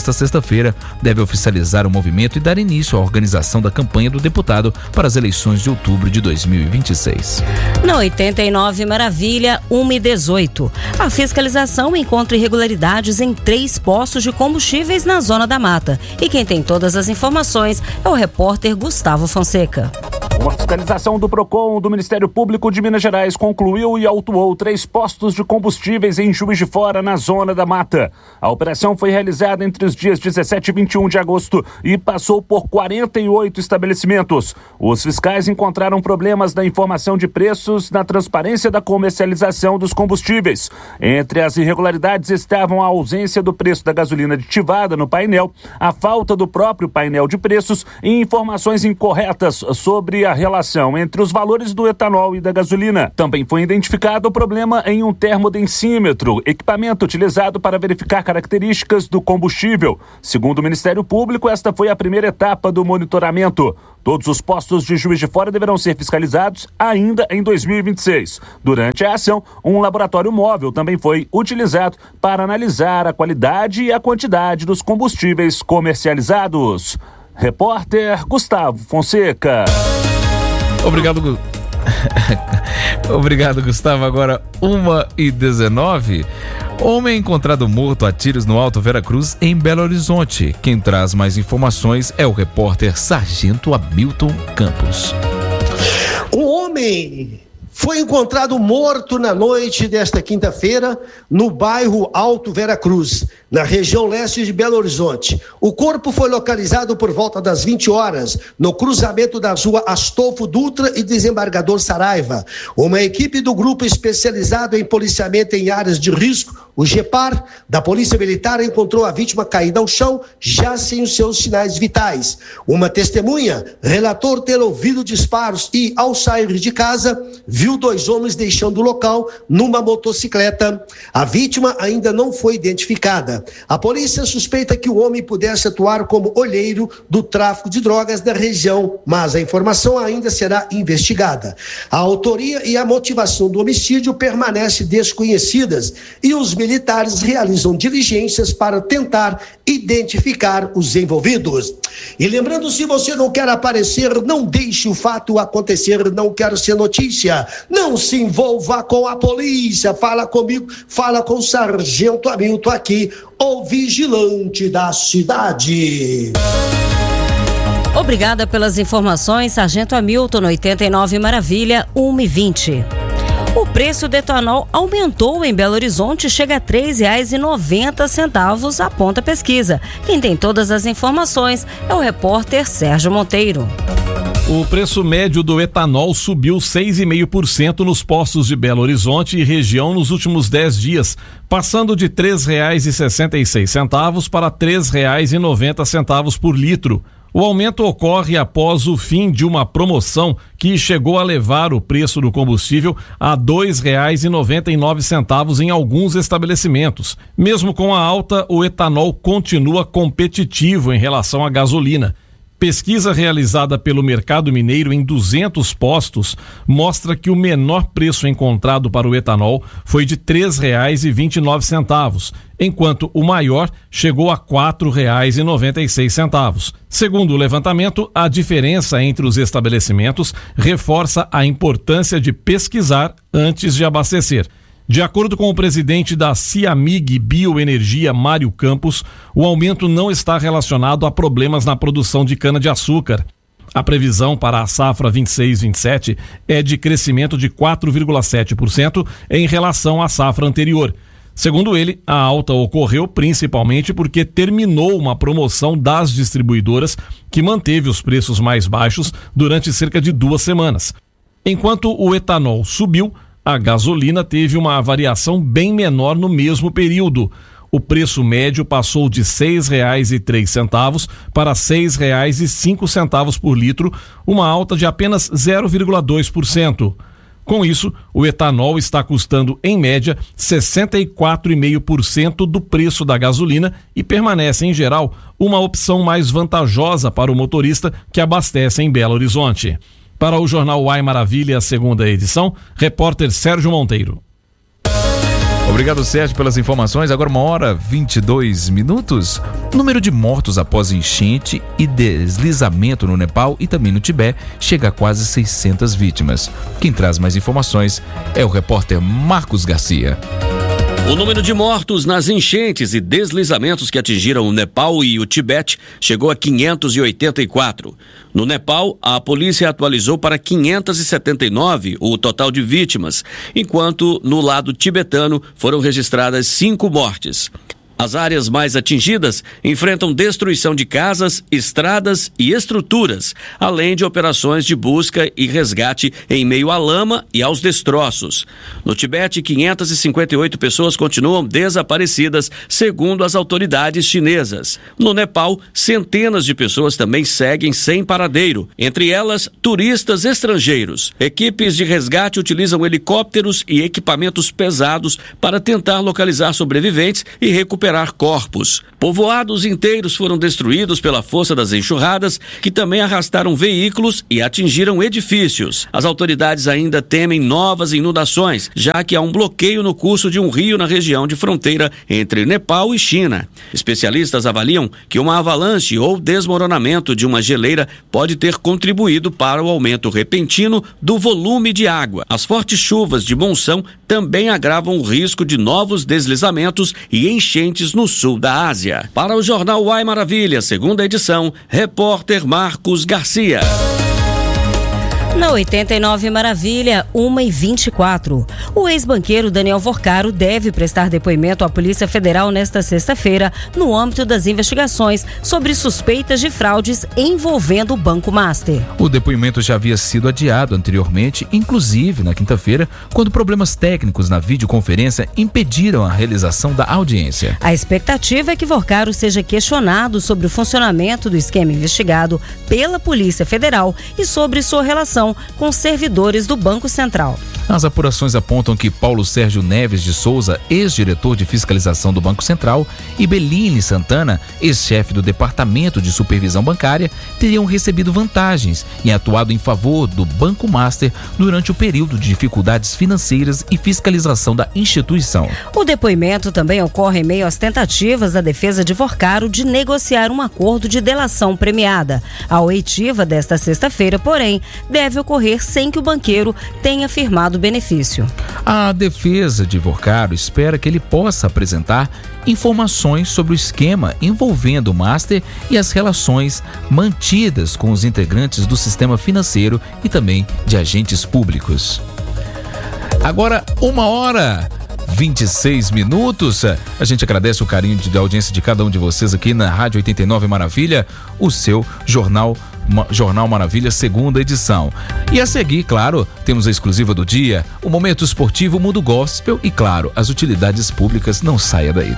Speaker 21: nesta sexta-feira, deve oficializar o movimento e dar início à organização da campanha do deputado para as eleições de outubro de 2026.
Speaker 20: Na 89 Maravilha, 1h18. A fiscalização encontra irregularidades em 3 postos de combustíveis na Zona da Mata. E quem tem todas as informações é o repórter Gustavo Fonseca.
Speaker 23: Uma fiscalização do PROCON do Ministério Público de Minas Gerais concluiu e autuou 3 postos de combustíveis em Juiz de Fora, na Zona da Mata. A operação foi realizada entre os dias 17 e 21 de agosto e passou por 48 estabelecimentos. Os fiscais encontraram problemas na informação de preços na transparência da comercialização dos combustíveis. Entre as irregularidades estavam a ausência do preço da gasolina aditivada no painel, a falta do próprio painel de preços e informações incorretas sobre a relação entre os valores do etanol e da gasolina. Também foi identificado o problema em um termodensímetro, equipamento utilizado para verificar características do combustível. Segundo o Ministério Público, esta foi a primeira etapa do monitoramento. Todos os postos de Juiz de Fora deverão ser fiscalizados ainda em 2026. Durante a ação, um laboratório móvel também foi utilizado para analisar a qualidade e a quantidade dos combustíveis comercializados. Repórter Gustavo Fonseca.
Speaker 21: Obrigado, Obrigado, Gustavo. Agora, 1h19. Homem encontrado morto a tiros no Alto Veracruz, em Belo Horizonte. Quem traz mais informações é o repórter Sargento Hamilton Campos.
Speaker 9: Um homem foi encontrado morto na noite desta quinta-feira no bairro Alto Veracruz, na região leste de Belo Horizonte. O corpo foi localizado por volta das 20 horas, no cruzamento da rua Astolfo Dutra e Desembargador Saraiva. Uma equipe do grupo especializado em policiamento em áreas de risco, o GEPAR, da Polícia Militar, encontrou a vítima caída ao chão, já sem os seus sinais vitais. Uma testemunha relatou ter ouvido disparos e, ao sair de casa, viu 2 homens deixando o local numa motocicleta. A vítima ainda não foi identificada. A polícia suspeita que o homem pudesse atuar como olheiro do tráfico de drogas da região, mas a informação ainda será investigada. A autoria e a motivação do homicídio permanecem desconhecidas e os militares realizam diligências para tentar identificar os envolvidos. E lembrando, se você não quer aparecer, não deixe o fato acontecer, não quero ser notícia. Não se envolva com a polícia. Fala comigo, fala com o Sargento Hamilton aqui, o vigilante da cidade.
Speaker 20: Obrigada pelas informações, Sargento Hamilton, 89 Maravilha, 1h20. O preço do etanol aumentou em Belo Horizonte e chega a R$ 3,90, aponta a pesquisa. Quem tem todas as informações é o repórter Sérgio Monteiro.
Speaker 25: O preço médio do etanol subiu 6,5% nos postos de Belo Horizonte e região nos últimos 10 dias, passando de R$ 3,66 para R$ 3,90 por litro. O aumento ocorre após o fim de uma promoção que chegou a levar o preço do combustível a R$ 2,99 em alguns estabelecimentos. Mesmo com a alta, o etanol continua competitivo em relação à gasolina. Pesquisa realizada pelo Mercado Mineiro em 200 postos mostra que o menor preço encontrado para o etanol foi de R$ 3,29, enquanto o maior chegou a R$ 4,96. Segundo o levantamento, a diferença entre os estabelecimentos reforça a importância de pesquisar antes de abastecer. De acordo com o presidente da Ciamig Bioenergia, Mário Campos, o aumento não está relacionado a problemas na produção de cana-de-açúcar. A previsão para a safra 26-27 é de crescimento de 4,7% em relação à safra anterior. Segundo ele, a alta ocorreu principalmente porque terminou uma promoção das distribuidoras que manteve os preços mais baixos durante cerca de 2 semanas. Enquanto o etanol subiu, a gasolina teve uma variação bem menor no mesmo período. O preço médio passou de R$ 6,03 para R$ 6,05 por litro, uma alta de apenas 0,2%. Com isso, o etanol está custando, em média, 64,5% do preço da gasolina e permanece, em geral, uma opção mais vantajosa para o motorista que abastece em Belo Horizonte. Para o Jornal Uai Maravilha, segunda edição, repórter Sérgio Monteiro.
Speaker 21: Obrigado, Sérgio, pelas informações. Agora 1h22. O número de mortos após enchente e deslizamento no Nepal e também no Tibete chega a quase 600 vítimas. Quem traz mais informações é o repórter Marcos Garcia.
Speaker 26: O número de mortos nas enchentes e deslizamentos que atingiram o Nepal e o Tibete chegou a 584. No Nepal, a polícia atualizou para 579 o total de vítimas, enquanto no lado tibetano foram registradas 5 mortes. As áreas mais atingidas enfrentam destruição de casas, estradas e estruturas, além de operações de busca e resgate em meio à lama e aos destroços. No Tibete, 558 pessoas continuam desaparecidas, segundo as autoridades chinesas. No Nepal, centenas de pessoas também seguem sem paradeiro, entre elas turistas estrangeiros. Equipes de resgate utilizam helicópteros e equipamentos pesados para tentar localizar sobreviventes e recuperar corpos. Povoados inteiros foram destruídos pela força das enxurradas, que também arrastaram veículos e atingiram edifícios. As autoridades ainda temem novas inundações, já que há um bloqueio no curso de um rio na região de fronteira entre Nepal e China. Especialistas avaliam que uma avalanche ou desmoronamento de uma geleira pode ter contribuído para o aumento repentino do volume de água. As fortes chuvas de monção também agravam o risco de novos deslizamentos e enchentes no sul da Ásia. Para o Jornal Uai Maravilha, segunda edição, repórter Marcos Garcia.
Speaker 20: Na 89 Maravilha, 1h24. O ex-banqueiro Daniel Vorcaro deve prestar depoimento à Polícia Federal nesta sexta-feira, no âmbito das investigações sobre suspeitas de fraudes envolvendo o Banco Master.
Speaker 21: O depoimento já havia sido adiado anteriormente, inclusive na quinta-feira, quando problemas técnicos na videoconferência impediram a realização da audiência.
Speaker 20: A expectativa é que Vorcaro seja questionado sobre o funcionamento do esquema investigado pela Polícia Federal e sobre sua relação com servidores do Banco Central.
Speaker 21: As apurações apontam que Paulo Sérgio Neves de Souza, ex-diretor de fiscalização do Banco Central, e Beline Santana, ex-chefe do Departamento de Supervisão Bancária, teriam recebido vantagens e atuado em favor do Banco Master durante o período de dificuldades financeiras e fiscalização da instituição.
Speaker 20: O depoimento também ocorre em meio às tentativas da defesa de Vorcaro de negociar um acordo de delação premiada. A oitiva desta sexta-feira, porém, deve ocorrer sem que o banqueiro tenha firmado benefício.
Speaker 21: A defesa de Vorcaro espera que ele possa apresentar informações sobre o esquema envolvendo o Master e as relações mantidas com os integrantes do sistema financeiro e também de agentes públicos. Agora, 1h26. A gente agradece o carinho da audiência de cada um de vocês aqui na Rádio 89 Maravilha, o seu Jornal Maravilha, segunda edição. E a seguir, claro, temos a exclusiva do dia, o momento esportivo, o mundo gospel e, claro, as utilidades públicas. Não saia daí.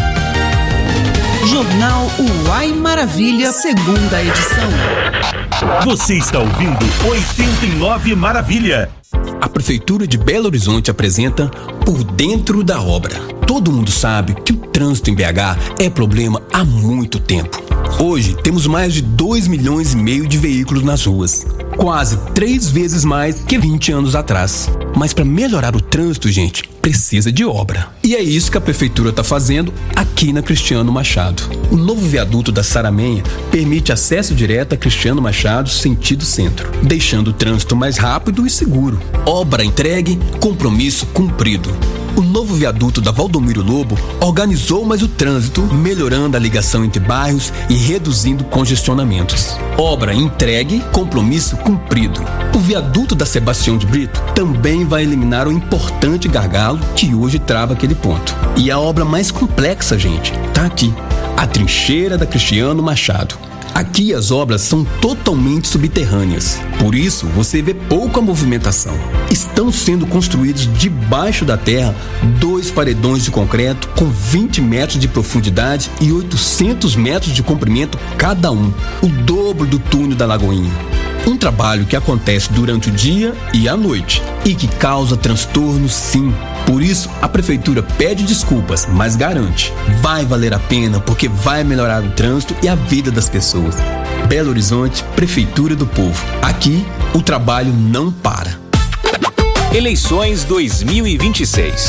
Speaker 3: Jornal Uai Maravilha, segunda edição.
Speaker 10: Você está ouvindo 89 Maravilha.
Speaker 11: A Prefeitura de Belo Horizonte apresenta Por Dentro da Obra. Todo mundo sabe que o trânsito em BH é problema há muito tempo. Hoje temos mais de 2,5 milhões de veículos nas ruas. Quase 3 vezes mais que 20 anos atrás. Mas para melhorar o trânsito, gente, precisa de obra. E é isso que a Prefeitura está fazendo aqui na Cristiano Machado. O novo viaduto da Saramenha permite acesso direto a Cristiano Machado, sentido centro, deixando o trânsito mais rápido e seguro. Obra entregue, compromisso cumprido. O novo viaduto da Valdomiro Lobo organizou mais o trânsito, melhorando a ligação entre bairros e reduzindo congestionamentos. Obra entregue, compromisso cumprido. O viaduto da Sebastião de Brito também vai eliminar o importante gargalo que hoje trava aquele ponto. E a obra mais complexa, gente, tá aqui. A trincheira da Cristiano Machado. Aqui as obras são totalmente subterrâneas, por isso você vê pouca movimentação. Estão sendo construídos debaixo da terra 2 paredões de concreto com 20 metros de profundidade e 800 metros de comprimento cada um, o dobro do túnel da Lagoinha. Um trabalho que acontece durante o dia e à noite e que causa transtorno, sim. Por isso, a Prefeitura pede desculpas, mas garante, vai valer a pena porque vai melhorar o trânsito e a vida das pessoas. Belo Horizonte, Prefeitura do Povo. Aqui, o trabalho não para.
Speaker 10: Eleições 2026.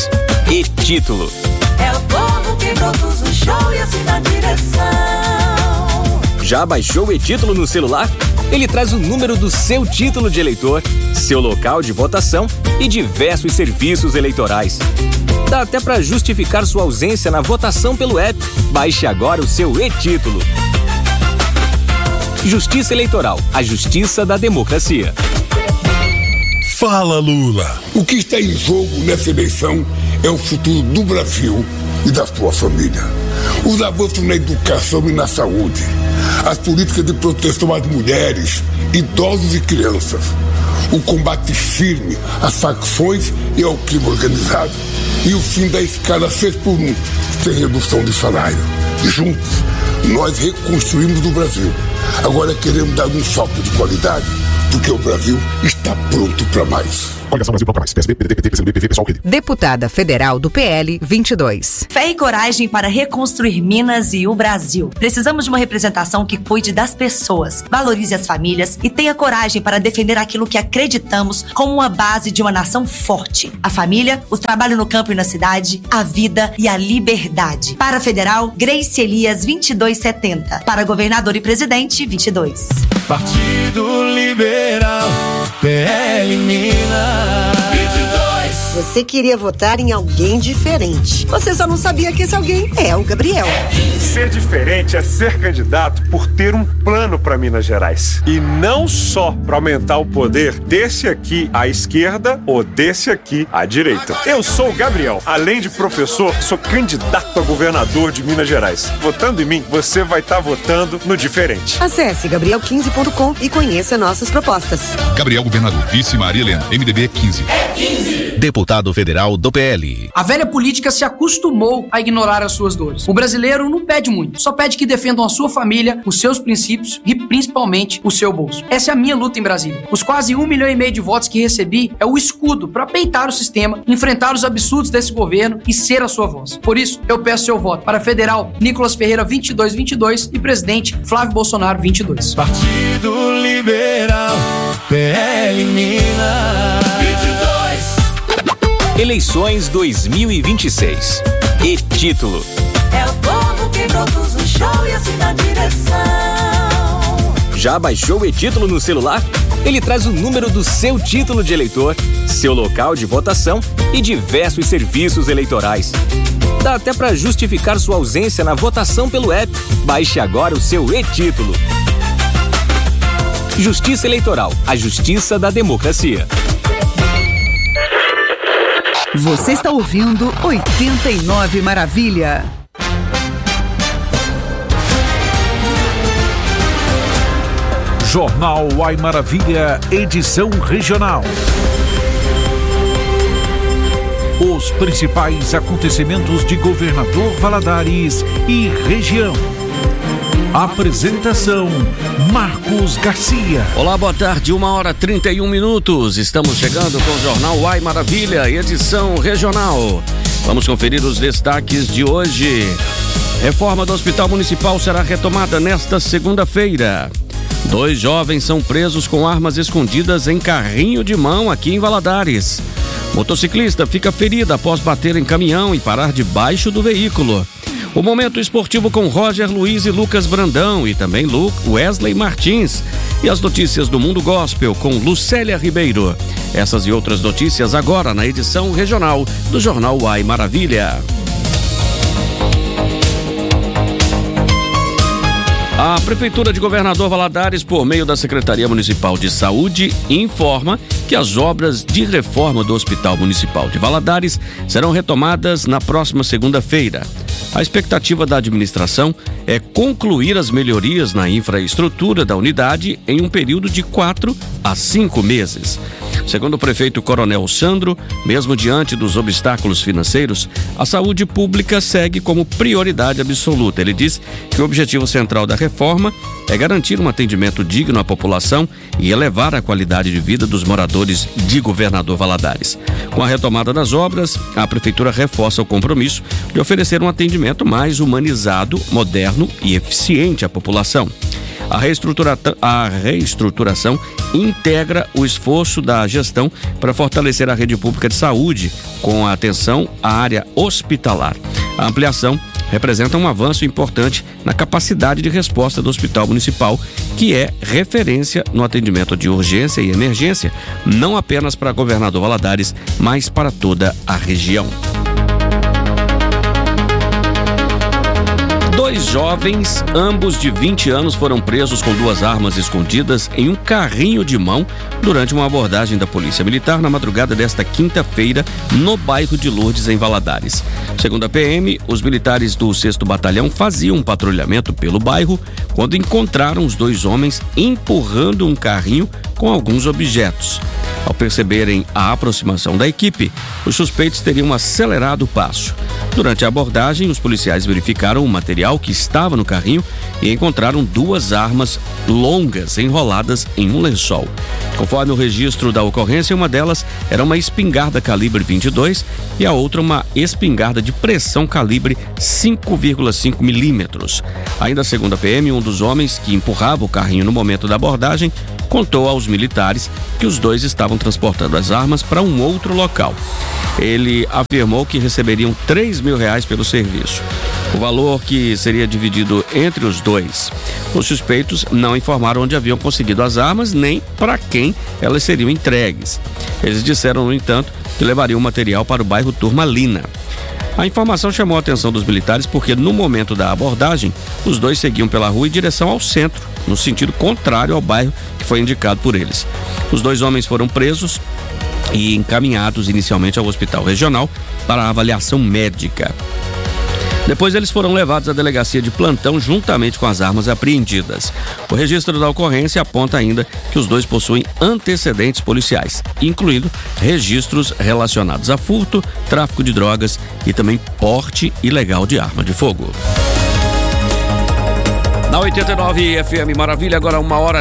Speaker 26: e título.
Speaker 8: É o povo que produz o show e assina a direção.
Speaker 26: Já baixou o e-título no celular? Ele traz o número do seu título de eleitor, seu local de votação e diversos serviços eleitorais. Dá até para justificar sua ausência na votação pelo app. Baixe agora o seu e-título. Justiça Eleitoral, a justiça da democracia.
Speaker 12: Fala, Lula. O que está em jogo nessa eleição é o futuro do Brasil e da sua família. Os avanços na educação e na saúde, as políticas de proteção às mulheres, idosos e crianças, o combate firme às facções e ao crime organizado e o fim da escala 6x1 sem redução de salário. Juntos, nós reconstruímos o Brasil. Agora queremos dar um salto de qualidade, porque o Brasil está pronto para mais.
Speaker 13: Coligação Brasil Bloco Mais, PSB, PDT, PCdoB, PV, PSOL, Rede.
Speaker 14: Deputada Federal do PL 22.
Speaker 15: Fé e coragem para reconstruir Minas e o Brasil. Precisamos de uma representação que cuide das pessoas, valorize as famílias e tenha coragem para defender aquilo que acreditamos como uma base de uma nação forte. A família, o trabalho no campo e na cidade, a vida e a liberdade. Para a Federal, Grace Elias 2270. Para governador e presidente, 22.
Speaker 16: Partido Liberal, PL Minas. 22.
Speaker 18: Você queria votar em alguém diferente. Você só não sabia que esse alguém é o Gabriel.
Speaker 17: Ser diferente é ser candidato por ter um plano para Minas Gerais. E não só para aumentar o poder desse aqui à esquerda ou desse aqui à direita. Eu sou o Gabriel. Além de professor, sou candidato a governador de Minas Gerais. Votando em mim, você vai estar votando no diferente.
Speaker 18: Acesse gabriel15.com e conheça nossas propostas.
Speaker 19: Gabriel Governador, vice Maria Helena, MDB 15.
Speaker 8: É 15.
Speaker 26: Deputado Federal do PL.
Speaker 28: A velha política se acostumou a ignorar as suas dores. O brasileiro não pede muito, só pede que defendam a sua família, os seus princípios e principalmente o seu bolso. Essa é a minha luta em Brasília. Os quase 1,5 milhão de votos que recebi é o escudo para peitar o sistema, enfrentar os absurdos desse governo e ser a sua voz. Por isso, eu peço seu voto para Federal Nicolas Ferreira 2222 e presidente Flávio Bolsonaro 22.
Speaker 16: Partido Liberal, PL Minas. 22.
Speaker 26: Eleições 2026. E título.
Speaker 8: É o povo que produz o show e assina a direção.
Speaker 26: Já baixou o e-título no celular? Ele traz o número do seu título de eleitor, seu local de votação e diversos serviços eleitorais. Dá até para justificar sua ausência na votação pelo app. Baixe agora o seu e-título. Justiça Eleitoral, a justiça da democracia.
Speaker 3: Você está ouvindo 89 Maravilha.
Speaker 10: Jornal Uai Maravilha, edição regional. Os principais acontecimentos de Governador Valadares e região. Apresentação, Marcos Garcia.
Speaker 26: Olá, boa tarde, 1h31. Estamos chegando com o Jornal Uai Maravilha, edição regional. Vamos conferir os destaques de hoje. Reforma do Hospital Municipal será retomada nesta segunda-feira. 2 jovens são presos com armas escondidas em carrinho de mão aqui em Valadares. Motociclista fica ferida após bater em caminhão e parar debaixo do veículo. O momento esportivo com Roger Luiz e Lucas Brandão e também Wesley Martins. E as notícias do mundo gospel com Lucélia Ribeiro. Essas e outras notícias agora na edição regional do Jornal Uai Maravilha. A Prefeitura de Governador Valadares, por meio da Secretaria Municipal de Saúde, informa que as obras de reforma do Hospital Municipal de Valadares serão retomadas na próxima segunda-feira. A expectativa da administração é concluir as melhorias na infraestrutura da unidade em um período de 4 a 5 meses. Segundo o prefeito Coronel Sandro, mesmo diante dos obstáculos financeiros, a saúde pública segue como prioridade absoluta. Ele diz que o objetivo central da reforma é garantir um atendimento digno à população e elevar a qualidade de vida dos moradores de Governador Valadares. Com a retomada das obras, a Prefeitura reforça o compromisso de oferecer um atendimento mais humanizado, moderno e eficiente à população. A reestruturação integra o esforço da gestão para fortalecer a rede pública de saúde, com atenção à área hospitalar. A ampliação representa um avanço importante na capacidade de resposta do Hospital Municipal, que é referência no atendimento de urgência e emergência, não apenas para Governador Valadares, mas para toda a região. 2 jovens, ambos de 20 anos, foram presos com 2 armas escondidas em um carrinho de mão durante uma abordagem da Polícia Militar na madrugada desta quinta-feira no bairro de Lourdes, em Valadares. Segundo a PM, os militares do 6º Batalhão faziam um patrulhamento pelo bairro quando encontraram os 2 homens empurrando um carrinho com alguns objetos. Ao perceberem a aproximação da equipe, os suspeitos teriam acelerado o passo. Durante a abordagem, os policiais verificaram o material que estava no carrinho e encontraram 2 armas longas enroladas em um lençol. Conforme o registro da ocorrência, uma delas era uma espingarda calibre 22 e a outra uma espingarda de pressão calibre 5,5 milímetros. Ainda segundo a PM, um dos homens que empurrava o carrinho no momento da abordagem contou aos militares que os 2 estavam transportando as armas para um outro local. Ele afirmou que receberiam R$3.000 pelo serviço, o valor que seria dividido entre os 2. Os suspeitos não informaram onde haviam conseguido as armas nem para quem elas seriam entregues. Eles disseram, no entanto, que levariam o material para o bairro Turmalina. A informação chamou a atenção dos militares porque, no momento da abordagem, os 2 seguiam pela rua em direção ao centro, no sentido contrário ao bairro que foi indicado por eles. Os 2 homens foram presos e encaminhados inicialmente ao hospital regional para a avaliação médica. Depois eles foram levados à delegacia de plantão juntamente com as armas apreendidas. O registro da ocorrência aponta ainda que os 2 possuem antecedentes policiais, incluindo registros relacionados a furto, tráfico de drogas e também porte ilegal de arma de fogo. Na 89 FM Maravilha, agora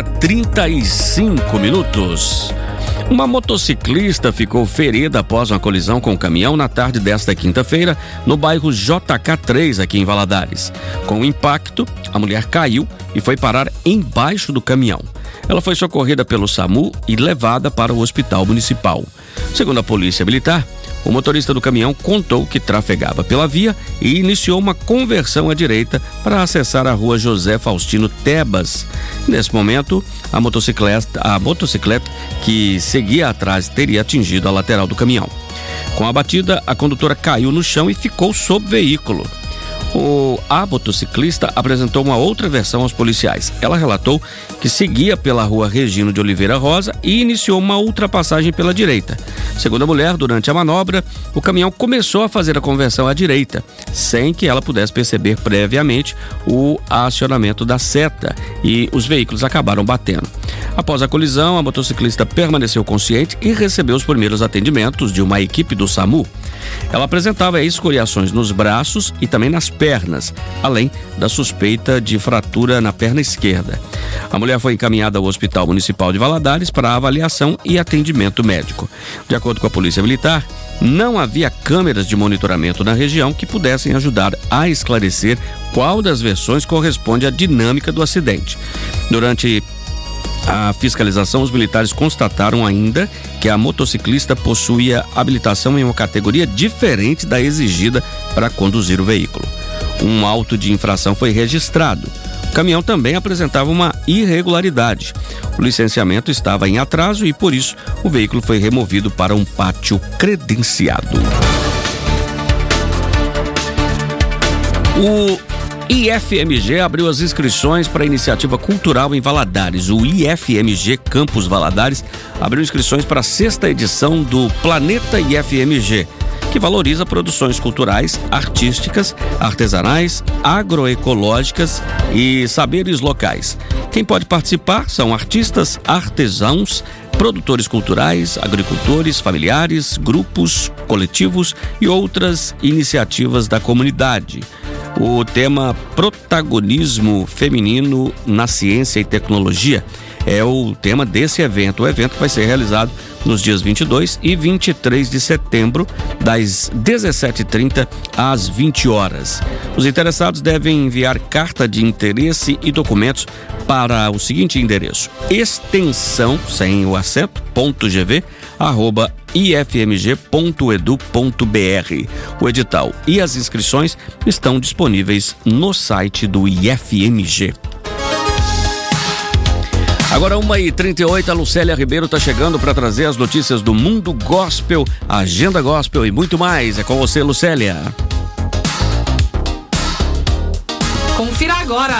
Speaker 26: 1h35. Uma motociclista ficou ferida após uma colisão com um caminhão na tarde desta quinta-feira no bairro JK3, aqui em Valadares. Com o impacto, a mulher caiu e foi parar embaixo do caminhão. Ela foi socorrida pelo SAMU e levada para o Hospital Municipal. Segundo a Polícia Militar, o motorista do caminhão contou que trafegava pela via e iniciou uma conversão à direita para acessar a rua José Faustino Tebas. Nesse momento, a motocicleta que seguia atrás teria atingido a lateral do caminhão. Com a batida, a condutora caiu no chão e ficou sob o veículo. A motociclista apresentou uma outra versão aos policiais. Ela relatou que seguia pela rua Regino de Oliveira Rosa e iniciou uma ultrapassagem pela direita. Segundo a mulher, durante a manobra, o caminhão começou a fazer a conversão à direita, sem que ela pudesse perceber previamente o acionamento da seta, e os veículos acabaram batendo. Após a colisão, a motociclista permaneceu consciente e recebeu os primeiros atendimentos de uma equipe do SAMU. Ela apresentava escoriações nos braços e também nas pernas, além da suspeita de fratura na perna esquerda. A mulher foi encaminhada ao Hospital Municipal de Valadares para avaliação e atendimento médico. De acordo com a Polícia Militar, não havia câmeras de monitoramento na região que pudessem ajudar a esclarecer qual das versões corresponde à dinâmica do acidente. Durante a fiscalização, os militares constataram ainda que a motociclista possuía habilitação em uma categoria diferente da exigida para conduzir o veículo. Um auto de infração foi registrado. O caminhão também apresentava uma irregularidade. O licenciamento estava em atraso e, por isso, o veículo foi removido para um pátio credenciado. O IFMG abriu as inscrições para a iniciativa cultural em Valadares. O IFMG Campus Valadares abriu inscrições para a 6ª edição do Planeta IFMG, que valoriza produções culturais, artísticas, artesanais, agroecológicas e saberes locais. Quem pode participar são artistas, artesãos, produtores culturais, agricultores, familiares, grupos, coletivos e outras iniciativas da comunidade. O tema Protagonismo Feminino na Ciência e Tecnologia é o tema desse evento. O evento vai ser realizado nos dias 22 e 23 de setembro, das 17h30 às 20 horas. Os interessados devem enviar carta de interesse e documentos para o seguinte endereço: extensão, sem o acento, .gv, @ifmg.edu.br. O edital e as inscrições estão disponíveis no site do IFMG. Agora 1h38, a Lucélia Ribeiro está chegando para trazer as notícias do mundo gospel, agenda gospel e muito mais. É com você, Lucélia.
Speaker 1: Confira agora